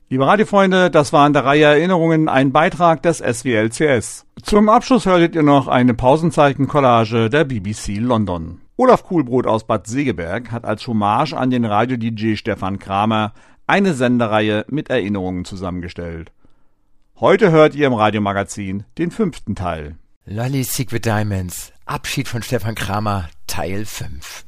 Liebe Radiofreunde, das war in der Reihe Erinnerungen ein Beitrag des SWLCS. Zum Abschluss hörtet ihr noch eine Pausenzeichen-Collage der BBC London. Olaf Kuhlbrot aus Bad Segeberg hat als Hommage an den Radio-DJ Stefan Kramer eine Sendereihe mit Erinnerungen zusammengestellt. Heute hört ihr im Radiomagazin den 5. Teil. Lolly Secret Diamonds, Abschied von Stefan Kramer, Teil 5.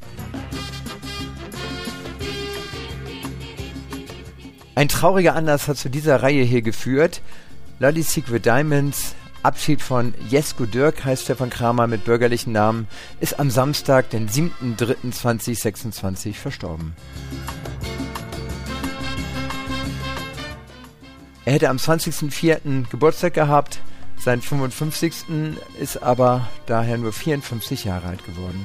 Ein trauriger Anlass hat zu dieser Reihe hier geführt. Lolly Secret Diamonds, Abschied von Jesko Dürk, heißt Stefan Kramer mit bürgerlichen Namen, ist am Samstag, den 7.3.2026 verstorben. Er hätte am 20.04. Geburtstag gehabt, sein 55. ist aber daher nur 54 Jahre alt geworden.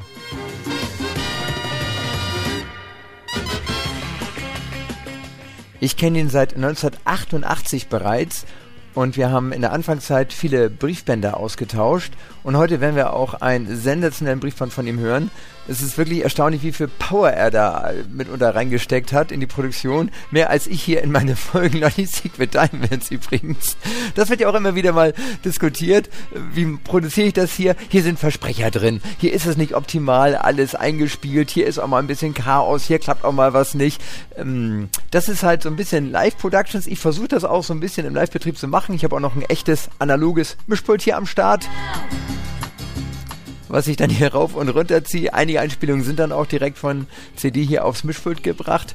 Ich kenne ihn seit 1988 bereits und wir haben in der Anfangszeit viele Briefbänder ausgetauscht und heute werden wir auch einen sensationellen Briefband von ihm hören. Es ist wirklich erstaunlich, wie viel Power er da mitunter reingesteckt hat in die Produktion. Mehr als ich hier in meine Folgen Lolly Secret Diamonds übrigens. Das wird ja auch immer wieder mal diskutiert. Wie produziere ich das hier? Hier sind Versprecher drin. Hier ist es nicht optimal alles eingespielt. Hier ist auch mal ein bisschen Chaos. Hier klappt auch mal was nicht. Das ist halt so ein bisschen Live-Productions. Ich versuche das auch so ein bisschen im Live-Betrieb zu machen. Ich habe auch noch ein echtes, analoges Mischpult hier am Start, was ich dann hier rauf und runter ziehe. Einige Einspielungen sind dann auch direkt von CD hier aufs Mischpult gebracht.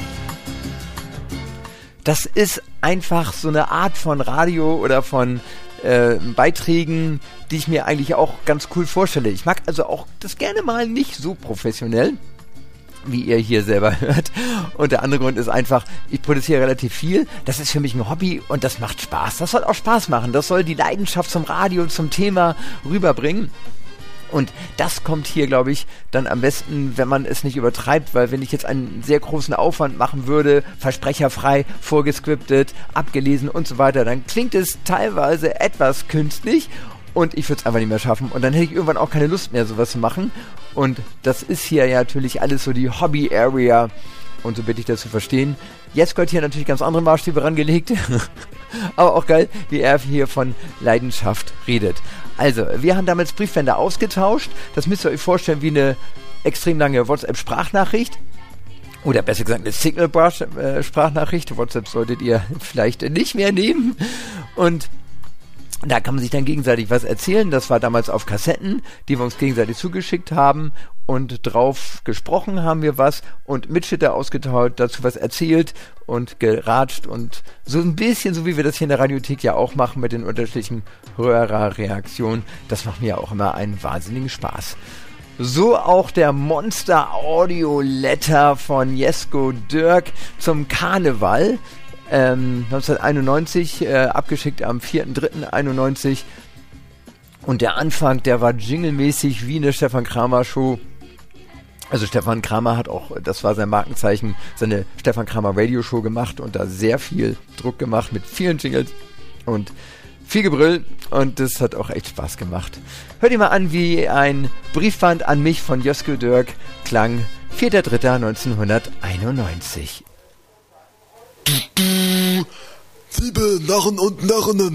Das ist einfach so eine Art von Radio oder von Beiträgen, die ich mir eigentlich auch ganz cool vorstelle. Ich mag also auch das gerne mal nicht so professionell, wie ihr hier selber hört. Und der andere Grund ist einfach, ich produziere relativ viel. Das ist für mich ein Hobby und das macht Spaß. Das soll auch Spaß machen. Das soll die Leidenschaft zum Radio, zum Thema rüberbringen. Und das kommt hier, glaube ich, dann am besten, wenn man es nicht übertreibt, weil wenn ich jetzt einen sehr großen Aufwand machen würde, versprecherfrei, vorgescriptet, abgelesen und so weiter, dann klingt es teilweise etwas künstlich und ich würde es einfach nicht mehr schaffen und dann hätte ich irgendwann auch keine Lust mehr, sowas zu machen. Und das ist hier ja natürlich alles so die Hobby-Area und so bitte ich das zu verstehen. Jetzt wird hier natürlich ganz andere Maßstäbe rangelegt, aber auch geil, wie er hier von Leidenschaft redet. Also, wir haben damals Briefbänder ausgetauscht. Das müsst ihr euch vorstellen wie eine extrem lange WhatsApp-Sprachnachricht. Oder besser gesagt eine Signal-Sprachnachricht. WhatsApp solltet ihr vielleicht nicht mehr nehmen. Und da kann man sich dann gegenseitig was erzählen. Das war damals auf Kassetten, die wir uns gegenseitig zugeschickt haben. Und drauf gesprochen haben wir was und Mitschnitte ausgetauscht, dazu was erzählt und geratscht und so ein bisschen, so wie wir das hier in der Radiothek ja auch machen mit den unterschiedlichen Hörerreaktionen. Das macht mir auch immer einen wahnsinnigen Spaß. So auch der Monster Audio Letter von Jesko Dürk zum Karneval. 1991, abgeschickt am 4.3.91. Und der Anfang, der war jinglemäßig wie eine Stefan Kramer Show. Also Stefan Kramer hat auch, das war sein Markenzeichen, seine Stefan Kramer Radio Show gemacht und da sehr viel Druck gemacht mit vielen Jingles und viel Gebrüll und das hat auch echt Spaß gemacht. Hört ihr mal an, wie ein Briefband an mich von Jesko Dürk klang, 4.3.1991. Liebe Narren und Narrinnen,